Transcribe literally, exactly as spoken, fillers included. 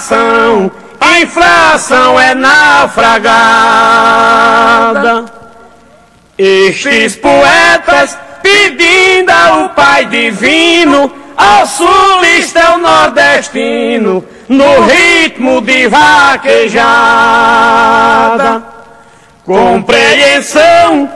inflação, a inflação é naufragada. Estes poetas pedindo ao Pai Divino, ao sulista é o nordestino, no ritmo de vaquejada. Compreensão